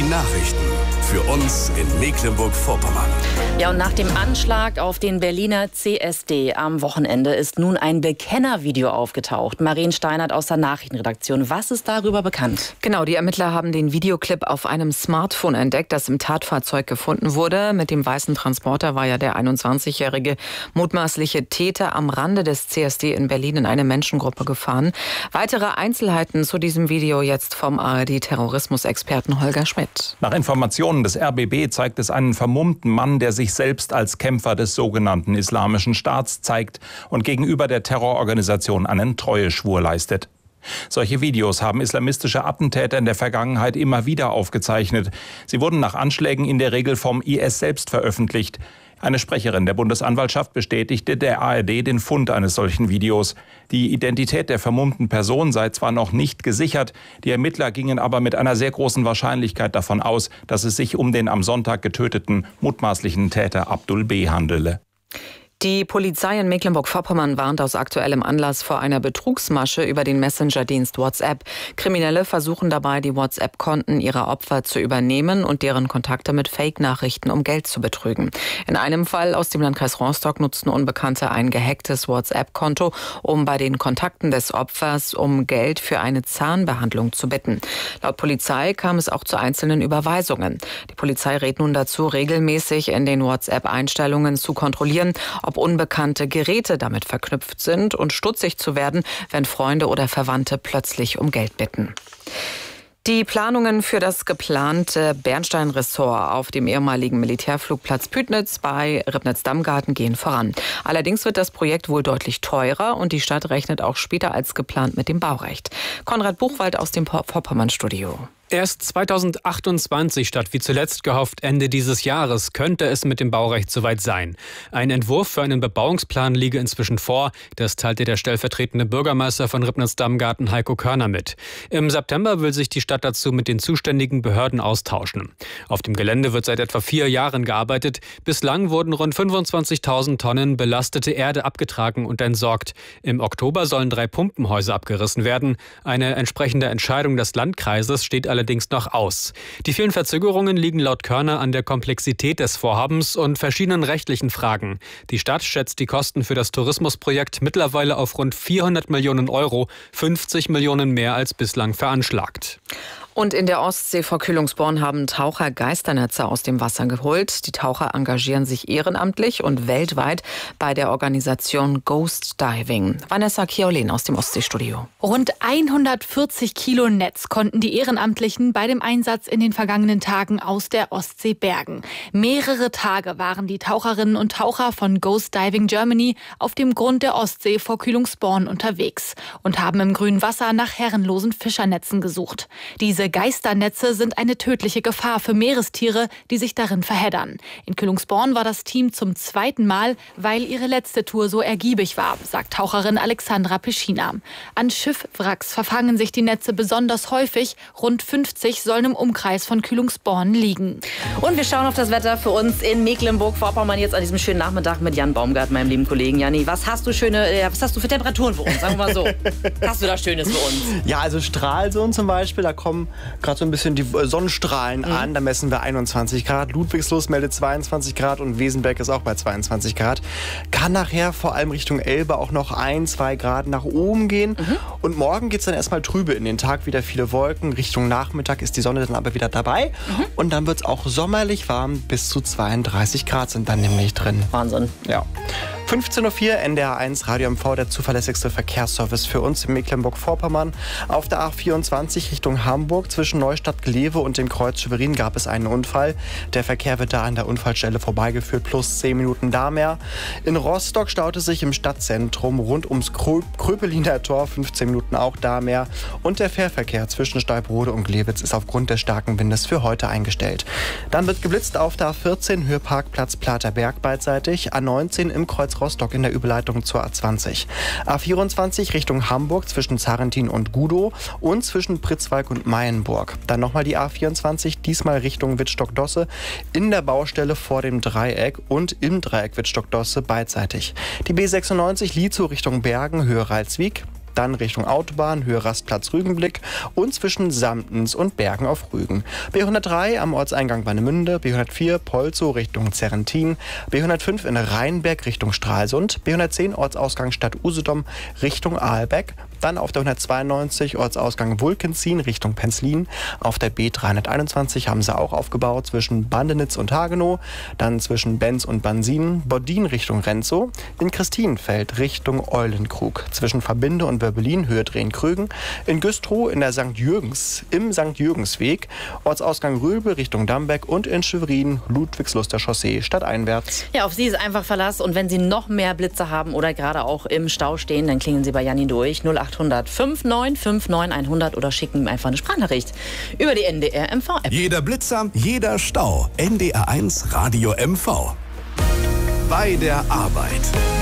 Nachrichten für uns in Mecklenburg-Vorpommern. Ja, und nach dem Anschlag auf den Berliner CSD am Wochenende ist nun ein Bekennervideo aufgetaucht. Maren Steinert aus der Nachrichtenredaktion. Was ist darüber bekannt? Genau, die Ermittler haben den Videoclip auf einem Smartphone entdeckt, das im Tatfahrzeug gefunden wurde. Mit dem weißen Transporter war ja der 21-jährige mutmaßliche Täter am Rande des CSD in Berlin in eine Menschengruppe gefahren. Weitere Einzelheiten zu diesem Video jetzt vom ARD-Terrorismusexperten Holger Schmidt. Nach Informationen des RBB zeigt es einen vermummten Mann, der sich selbst als Kämpfer des sogenannten Islamischen Staats zeigt und gegenüber der Terrororganisation einen Treueschwur leistet. Solche Videos haben islamistische Attentäter in der Vergangenheit immer wieder aufgezeichnet. Sie wurden nach Anschlägen in der Regel vom IS selbst veröffentlicht. Eine Sprecherin der Bundesanwaltschaft bestätigte der ARD den Fund eines solchen Videos. Die Identität der vermummten Person sei zwar noch nicht gesichert, die Ermittler gingen aber mit einer sehr großen Wahrscheinlichkeit davon aus, dass es sich um den am Sonntag getöteten mutmaßlichen Täter Abdul B. handele. Die Polizei in Mecklenburg-Vorpommern warnt aus aktuellem Anlass vor einer Betrugsmasche über den Messenger-Dienst WhatsApp. Kriminelle versuchen dabei, die WhatsApp-Konten ihrer Opfer zu übernehmen und deren Kontakte mit Fake-Nachrichten um Geld zu betrügen. In einem Fall aus dem Landkreis Rostock nutzten Unbekannte ein gehacktes WhatsApp-Konto, um bei den Kontakten des Opfers um Geld für eine Zahnbehandlung zu bitten. Laut Polizei kam es auch zu einzelnen Überweisungen. Die Polizei rät nun dazu, regelmäßig in den WhatsApp-Einstellungen zu kontrollieren, ob unbekannte Geräte damit verknüpft sind und stutzig zu werden, wenn Freunde oder Verwandte plötzlich um Geld bitten. Die Planungen für das geplante Bernstein-Ressort auf dem ehemaligen Militärflugplatz Pütnitz bei Ribnitz-Damgarten gehen voran. Allerdings wird das Projekt wohl deutlich teurer und die Stadt rechnet auch später als geplant mit dem Baurecht. Konrad Buchwald aus dem Vorpommern-Studio. Erst 2028 statt wie zuletzt gehofft Ende dieses Jahres könnte es mit dem Baurecht soweit sein. Ein Entwurf für einen Bebauungsplan liege inzwischen vor. Das teilte der stellvertretende Bürgermeister von Ribnitz-Damgarten Heiko Körner mit. Im September will sich die Stadt dazu mit den zuständigen Behörden austauschen. Auf dem Gelände wird seit etwa 4 Jahren gearbeitet. Bislang wurden rund 25.000 Tonnen belastete Erde abgetragen und entsorgt. Im Oktober sollen 3 Pumpenhäuser abgerissen werden. Eine entsprechende Entscheidung des Landkreises steht allerdings noch aus. Die vielen Verzögerungen liegen laut Körner an der Komplexität des Vorhabens und verschiedenen rechtlichen Fragen. Die Stadt schätzt die Kosten für das Tourismusprojekt mittlerweile auf rund 400 Millionen Euro, 50 Millionen mehr als bislang veranschlagt. Und in der Ostsee vor Kühlungsborn haben Taucher Geisternetze aus dem Wasser geholt. Die Taucher engagieren sich ehrenamtlich und weltweit bei der Organisation Ghost Diving. Vanessa Chiolin aus dem Ostseestudio. Rund 140 Kilo Netz konnten die Ehrenamtlichen bei dem Einsatz in den vergangenen Tagen aus der Ostsee bergen. Mehrere Tage waren die Taucherinnen und Taucher von Ghost Diving Germany auf dem Grund der Ostsee vor Kühlungsborn unterwegs und haben im grünen Wasser nach herrenlosen Fischernetzen gesucht. Diese Geisternetze sind eine tödliche Gefahr für Meerestiere, die sich darin verheddern. In Kühlungsborn war das Team zum 2. Mal, weil ihre letzte Tour so ergiebig war, sagt Taucherin Alexandra Peschina. An Schiffwracks verfangen sich die Netze besonders häufig. Rund 50 sollen im Umkreis von Kühlungsborn liegen. Und wir schauen auf das Wetter für uns in Mecklenburg-Vorpommern jetzt an diesem schönen Nachmittag mit Jan Baumgart, meinem lieben Kollegen. Janni, was hast du für Temperaturen für uns? Sagen wir mal so. Was hast du da Schönes für uns? Ja, also Stralsund zum Beispiel, da kommen gerade so ein bisschen die Sonnenstrahlen an. Da messen wir 21 Grad. Ludwigslust meldet 22 Grad und Wesenberg ist auch bei 22 Grad. Kann nachher vor allem Richtung Elbe auch noch 1-2 Grad nach oben gehen. Und morgen geht es dann erstmal trübe in den Tag, wieder viele Wolken. Richtung Nachmittag ist die Sonne dann aber wieder dabei. Und dann wird es auch sommerlich warm. Bis zu 32 Grad sind dann nämlich drin. Wahnsinn. Ja. 15.04 Uhr, NDR1 Radio MV, der zuverlässigste Verkehrsservice für uns in Mecklenburg-Vorpommern. Auf der A24 Richtung Hamburg zwischen Neustadt-Glewe und dem Kreuz Schwerin gab es einen Unfall. Der Verkehr wird da an der Unfallstelle vorbeigeführt, plus 10 Minuten da mehr. In Rostock staute sich im Stadtzentrum rund ums Kröpeliner Tor, 15 Minuten auch da mehr. Und der Fährverkehr zwischen Steibrode und Glewitz ist aufgrund des starken Windes für heute eingestellt. Dann wird geblitzt auf der A14 Höheparkplatz Platerberg beidseitig, A19 im Kreuz Rostock in der Überleitung zur A20. A24 Richtung Hamburg zwischen Zarentin und Gudow und zwischen Pritzwalk und Mayenburg. Dann nochmal die A24, diesmal Richtung Wittstock-Dosse in der Baustelle vor dem Dreieck und im Dreieck Wittstock-Dosse beidseitig. Die B96 Lietzow Richtung Bergen, Höhe Ralswiek. dann Richtung Autobahn, Höhe Rastplatz Rügenblick und zwischen Samtens und Bergen auf Rügen. B103 am Ortseingang Warnemünde, B104 Polzow Richtung Zerrentin, B105 in Rheinberg Richtung Stralsund, B110 Ortsausgang Stadt Usedom Richtung Aalbeck, dann auf der 192 Ortsausgang Wulkenzien Richtung Penzlin, auf der B321 haben sie auch aufgebaut zwischen Bandenitz und Hagenow, dann zwischen Benz und Bansin, Boddin Richtung Renzow, in Christinfeld Richtung Eulenkrug, zwischen Verbinde und Wörbelin Höhe Drehen-Krügen, in Güstrow in der im St. Jürgensweg, Ortsausgang Rülbe Richtung Dambeck und in Schwerin Ludwigsluster Chaussee stadteinwärts. Ja, auf Sie ist einfach Verlass und wenn Sie noch mehr Blitze haben oder gerade auch im Stau stehen, dann klingeln Sie bei Janni durch 0800 5959 100 oder schicken ihm einfach eine Sprachnachricht über die NDR MV-App. Jeder Blitzer, jeder Stau. NDR1 Radio MV. Bei der Arbeit.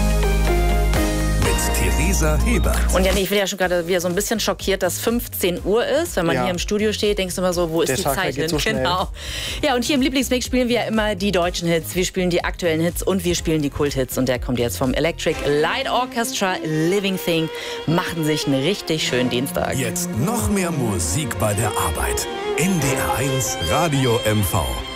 Theresa Hebert. Und Janni, ich bin ja schon gerade wieder so ein bisschen schockiert, dass 15 Uhr ist. Wenn man hier im Studio steht, denkst du immer so, wo ist die Zeit hin? So genau. Ja, und hier im Lieblingsmix spielen wir ja immer die deutschen Hits. Wir spielen die aktuellen Hits und wir spielen die Kulthits. Und der kommt jetzt vom Electric Light Orchestra, Living Thing. Machen sich einen richtig schönen Dienstag. Jetzt noch mehr Musik bei der Arbeit. NDR1 Radio MV.